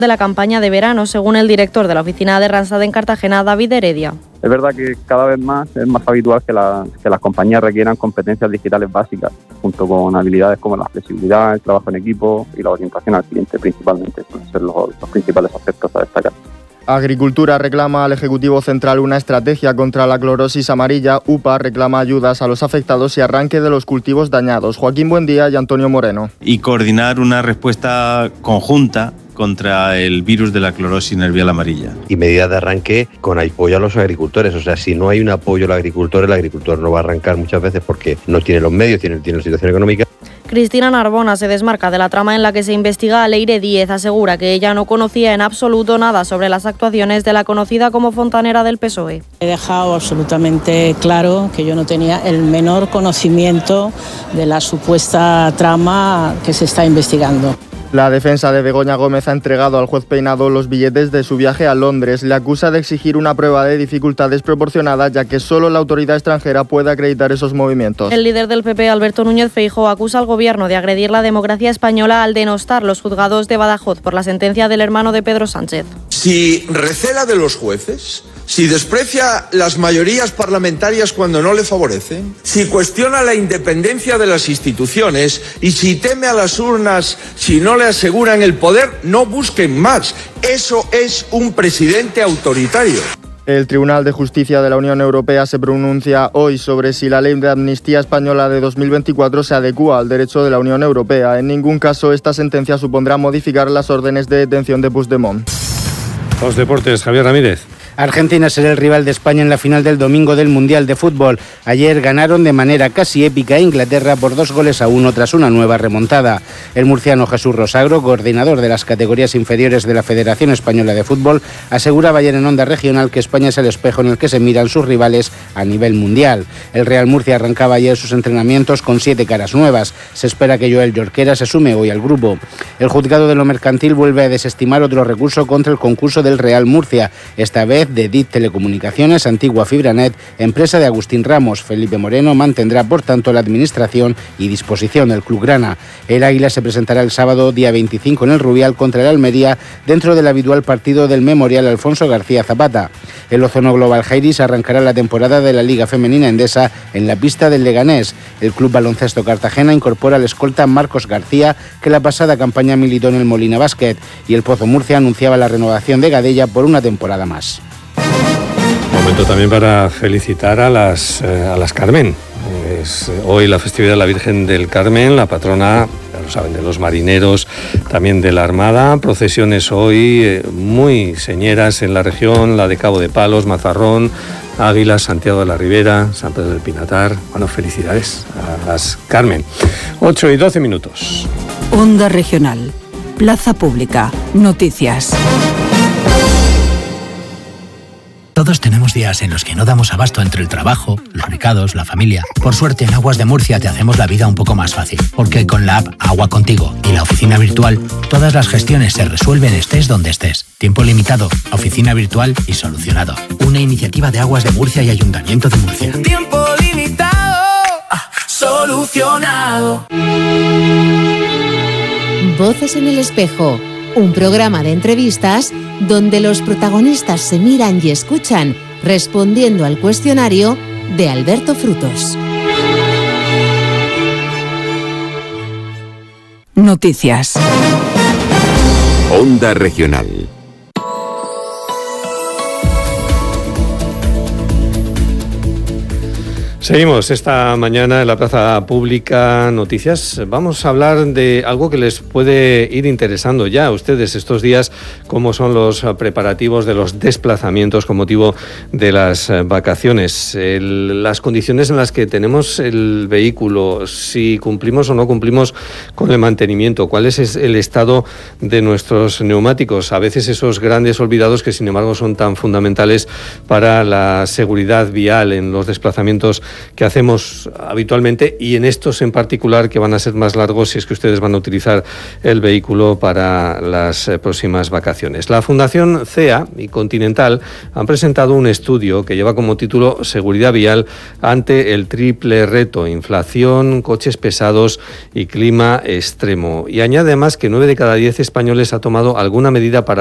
de la campaña de verano, según el director de la oficina de Randstad en Cartagena, David Heredia. Es verdad que cada vez más es más habitual que las compañías requieran competencias digitales básicas, junto con habilidades como la flexibilidad, el trabajo en equipo y la orientación al cliente principalmente. Pueden ser los principales aspectos a destacar. Agricultura reclama al Ejecutivo Central una estrategia contra la clorosis amarilla. UPA reclama ayudas a los afectados y arranque de los cultivos dañados. Joaquín Buendía y Antonio Moreno. Y coordinar una respuesta conjunta contra el virus de la clorosis nervial amarilla. Y medidas de arranque con apoyo a los agricultores. O sea, si no hay un apoyo al agricultor, el agricultor no va a arrancar muchas veces porque no tiene los medios, tiene la situación económica. Cristina Narbona se desmarca de la trama en la que se investiga a Leire Díez. Asegura que ella no conocía en absoluto nada sobre las actuaciones de la conocida como fontanera del PSOE. He dejado absolutamente claro que yo no tenía el menor conocimiento de la supuesta trama que se está investigando. La defensa de Begoña Gómez ha entregado al juez Peinado los billetes de su viaje a Londres. Le acusa de exigir una prueba de dificultad desproporcionada, ya que solo la autoridad extranjera puede acreditar esos movimientos. El líder del PP, Alberto Núñez Feijóo, acusa al gobierno de agredir la democracia española al denostar los juzgados de Badajoz por la sentencia del hermano de Pedro Sánchez. Si recela de los jueces, si desprecia las mayorías parlamentarias cuando no le favorecen, si cuestiona la independencia de las instituciones y si teme a las urnas si no le aseguran el poder, no busquen más. Eso es un presidente autoritario. El Tribunal de Justicia de la Unión Europea se pronuncia hoy sobre si la ley de amnistía española de 2024 se adecúa al derecho de la Unión Europea. En ningún caso esta sentencia supondrá modificar las órdenes de detención de Puigdemont. Los deportes, Javier Ramírez. Argentina será el rival de España en la final del domingo del Mundial de Fútbol. Ayer ganaron de manera casi épica a Inglaterra por 2-1 tras una nueva remontada. El murciano Jesús Rosagro, coordinador de las categorías inferiores de la Federación Española de Fútbol, aseguraba ayer en Onda Regional que España es el espejo en el que se miran sus rivales a nivel mundial. El Real Murcia arrancaba ayer sus entrenamientos con 7 caras nuevas. Se espera que Joel Jorquera se sume hoy al grupo. El juzgado de lo mercantil vuelve a desestimar otro recurso contra el concurso del Real Murcia, esta vez de DIT Telecomunicaciones, antigua Fibranet, empresa de Agustín Ramos. Felipe Moreno mantendrá, por tanto, la administración y disposición del club grana. El Águila se presentará el sábado, día 25, en el Rubial contra el Almería, dentro del habitual partido del Memorial Alfonso García Zapata. El Ozono Global Jairis arrancará la temporada de la Liga Femenina Endesa en la pista del Leganés. El Club Baloncesto Cartagena incorpora al escolta Marcos García, que la pasada campaña militó en el Molina Basket, y el Pozo Murcia anunciaba la renovación de Gadella por una temporada más. Momento también para felicitar a las Carmen. Es hoy la festividad de la Virgen del Carmen, la patrona, ya lo saben, de los marineros, también de la Armada. Procesiones hoy muy señeras en la región, la de Cabo de Palos, Mazarrón, Águila, Santiago de la Ribera, San Pedro del Pinatar. Bueno, felicidades a las Carmen. 8:12. Onda Regional, Plaza Pública, Noticias. Todos tenemos días en los que no damos abasto entre el trabajo, los recados, la familia. Por suerte, en Aguas de Murcia te hacemos la vida un poco más fácil, porque con la app Agua Contigo y la oficina virtual, todas las gestiones se resuelven estés donde estés. Tiempo limitado, oficina virtual y solucionado. Una iniciativa de Aguas de Murcia y Ayuntamiento de Murcia. Tiempo limitado, solucionado. Voces en el espejo. Un programa de entrevistas donde los protagonistas se miran y escuchan respondiendo al cuestionario de Alberto Frutos. Noticias. Onda Regional. Seguimos esta mañana en la Plaza Pública Noticias. Vamos a hablar de algo que les puede ir interesando ya a ustedes estos días, cómo son los preparativos de los desplazamientos con motivo de las vacaciones, las condiciones en las que tenemos el vehículo, si cumplimos o no cumplimos con el mantenimiento, cuál es el estado de nuestros neumáticos, a veces esos grandes olvidados que sin embargo son tan fundamentales para la seguridad vial en los desplazamientos que hacemos habitualmente, y en estos en particular, que van a ser más largos si es que ustedes van a utilizar el vehículo para las próximas vacaciones. La Fundación CEA y Continental han presentado un estudio que lleva como título Seguridad vial ante el triple reto: inflación, coches pesados y clima extremo. Y añade además que 9 de cada 10 españoles ha tomado alguna medida para